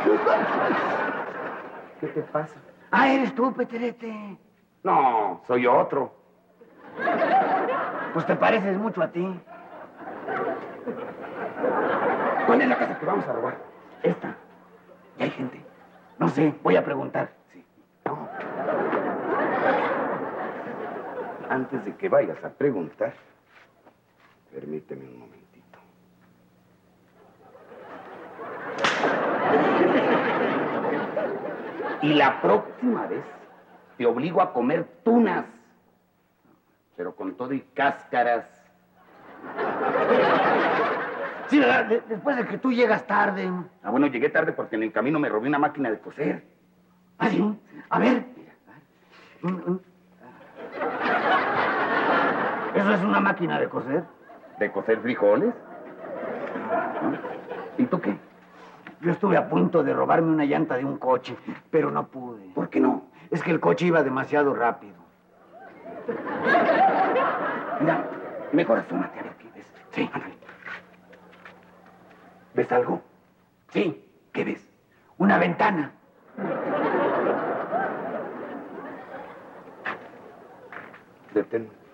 ¿Qué te pasa? Ah, eres tú, Peterete. No, soy otro. Pues te pareces mucho a ti. ¿Cuál es la casa que vamos a robar? Esta. ¿Y hay gente? No sé, voy a preguntar. Sí. No. Antes de que vayas a preguntar, permíteme un momentito. Y la próxima vez te obligo a comer tunas, pero con todo y cáscaras. Sí, ¿verdad? Después de que tú llegas tarde. Ah, bueno, llegué tarde porque en el camino me robé una máquina de coser. ¿Ah, sí? A ver. ¿Eso es una máquina de coser? ¿De coser frijoles? ¿Y tú qué? Yo estuve a punto de robarme una llanta de un coche, pero no pude. ¿Por qué no? Es que el coche iba demasiado rápido. Mira, mejor asómate a ver qué ves. Sí, ándale. ¿Ves algo? Sí, ¿Qué ves? una ventana. Detén.